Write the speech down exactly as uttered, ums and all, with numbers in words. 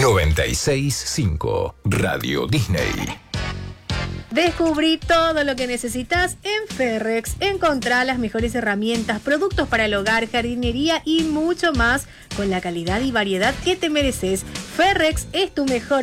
noventa y seis punto cinco Radio Disney. Descubrí todo lo que necesitas en Ferrex. Encontrá las mejores herramientas, productos para el hogar, jardinería y mucho más con la calidad y variedad que te mereces. Ferrex es tu mejor